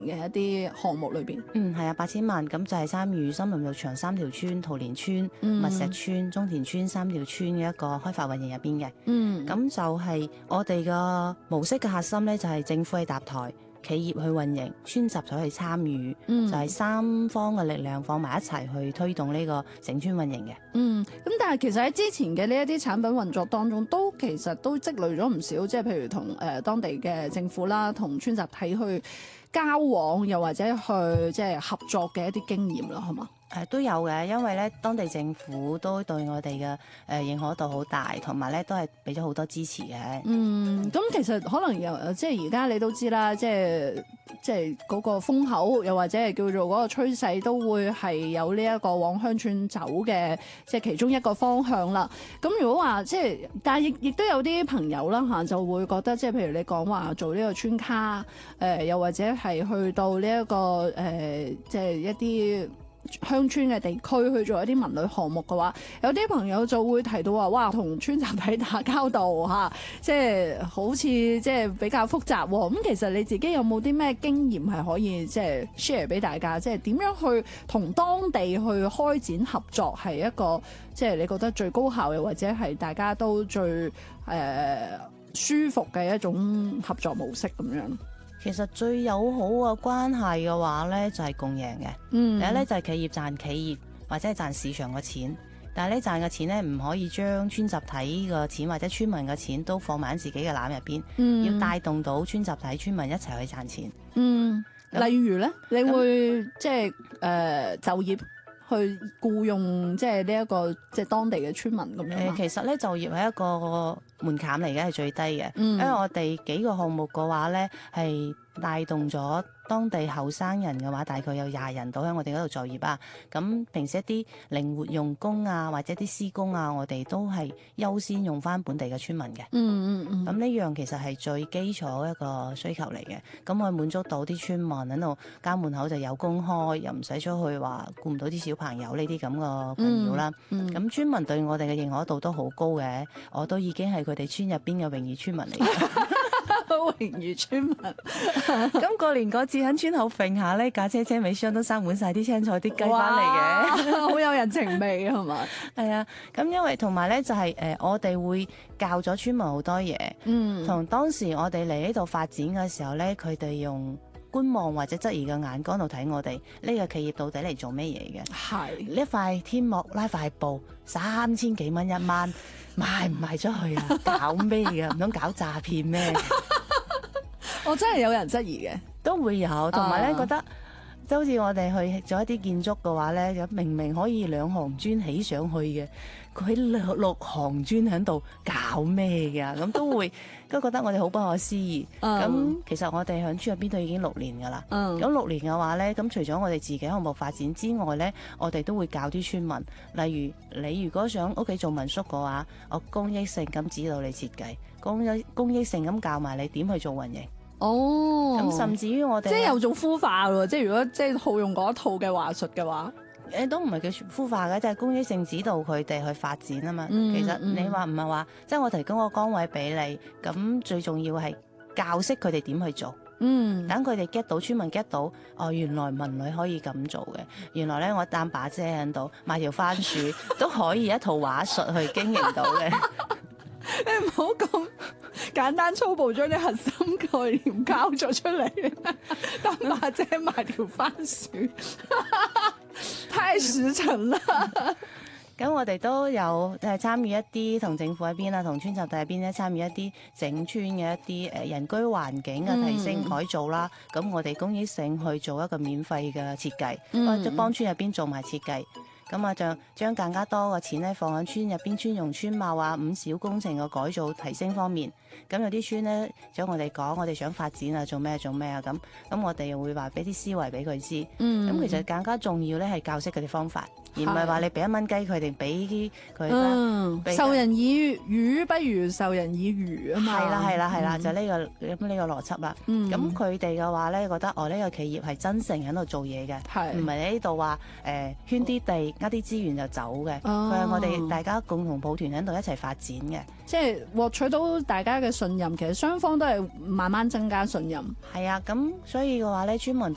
嘅一啲項目裏邊。 係啊，8000萬咁就係參與森林綠場3條村、桃蓮村、密石村、中田村3條村嘅一個開發運營入邊嘅。咁就係我哋嘅模式嘅核心咧，就係政府去搭台，企業去運營，村集體去參與，就係3方嘅力量放埋一齊去推動呢個整村運營嘅。 咁但係其實喺之前嘅呢一啲產品運作當中，其實都積累咗唔少，即係譬如同當地嘅政府啦，同村集體去交往，又或者去即係合作嘅一啲經驗啦，係嘛？ 都有嘅，因為咧當地政府都對我哋嘅認可度好大，同埋咧都係俾咗好多支持嘅。 咁其實可能即係而家你都知啦，即係嗰個風口，又或者係叫做嗰個趨勢，都會係有呢一個往鄉村走嘅，即係其中一個方向啦。咁如果話即係，但係亦都有啲朋友啦嚇，就會覺得即係譬如你講話做呢個村卡，又或者係去到呢一個即係一啲鄉村嘅地區去做一啲文旅項目嘅話，有啲朋友就會提到話，哇，同村集體打交道嚇，即係好似即係比較複雜喎。咁其實你自己有冇啲咩經驗係可以即係 share 俾大家？即係點樣去同當地去開展合作，係一個即係你覺得最高效嘅，或者係大家都最舒服嘅一種合作模式咁樣？ 其實最友好嘅關係嘅話咧，就係共贏嘅。第一咧就係企業賺企業或者係賺市場嘅錢，但係咧賺嘅錢咧唔可以將村集體嘅錢或者村民嘅錢都放埋喺自己嘅籃入邊，要帶動到村集體村民一齊去賺錢。 例如咧，你會即係就業去僱用即係呢一個即係當地嘅村民咁樣。 其實咧就業係一個門檻嚟嘅，係最低嘅。因為我哋幾個項目嘅話咧，係帶動咗當地後生人嘅話，大概有20人到喺我哋嗰度就業啊。咁平時一啲靈活用工啊，或者啲施工啊，我哋都係優先用翻本地嘅村民嘅。咁呢樣其實係最基礎一個需求嚟嘅。咁我滿足到啲村民喺度家門口就有工開，又唔使出去話顧唔到啲小朋友呢啲咁嘅困擾啦。咁村民對我哋嘅認可度都好高嘅，我都已經係佢哋村入邊嘅榮譽村民嚟嘅。 榮譽村民。 咁過年嗰次喺村口揈下咧，架車尾箱都塞滿晒啲青菜啲雞翻嚟嘅， 好有人情味係嘛？ 係啊，咁因為同埋咧就係我哋會教咗村民好多嘢，同當時我哋嚟呢度發展嘅時候咧，佢哋用觀望或者質疑嘅眼光度睇我哋呢個企業到底嚟做咩嘢嘅？係呢塊天幕拉塊布3000幾蚊一晚，賣唔賣出去啊？搞咩嘅？唔通搞詐騙咩？ 我真係有人質疑嘅， 都會有，同埋咧覺得即係好似我哋去做一啲建築嘅話咧，明明可以2行磚起上去嘅，佢6行磚喺度搞咩㗎？咁都覺得我哋好不可思議。咁其實我哋喺村入邊都已經6年㗎啦。咁6年嘅話咧，咁除咗我哋自己項目發展之外咧，我哋都會教啲村民，例如你如果想屋企做民宿嘅話，我公益性咁指導你設計，公益性咁教埋你點去做運營。咁甚至於我哋即係有種孵化喎，即係如果即係好用嗰一套嘅話術嘅話， 都唔係叫孵化嘅，即係公益性指導佢哋去發展啊嘛。其實你話唔係話，即係我提供個崗位俾你，咁最重要係教識佢哋點去做。等佢哋 get 到，村民 get 到，原來文旅可以咁做嘅。原來咧，我擔把遮喺度買條番薯都可以一套話術去經營到嘅。 你唔好咁簡單粗暴將啲核心概念交咗出嚟，擔把遮買條番薯，太實誠啦！ 咁我哋都有參與一啲同政府一邊啦，同村集體一邊咧參與一啲整村嘅一啲人居環境嘅提升改造啦。咁我哋公益性去做一個免費嘅設計，幫村入邊做埋設計。咁啊，就將更加多嘅錢咧放喺村入邊村容村貌啊、5小工程嘅改造提升方面。咁有啲村咧，想我哋講，我哋想發展啊，做咩啊咁。咁我哋又會話俾啲思維俾佢知。咁其實更加重要咧係教識佢哋方法，而唔係話你俾1蚊雞佢哋俾佢。 授人以魚不如授人以漁啊嘛。 係啦，就呢個邏輯啦。咁佢哋嘅話咧，覺得呢個企業係真誠喺度做嘢嘅，唔係你呢度話圈啲地呃啲資源就走嘅。佢係我哋大家共同抱團喺度一齊發展嘅， 即係獲取到大家嘅信任。其實雙方都係慢慢增加信任。 係啊，咁所以嘅話咧，村民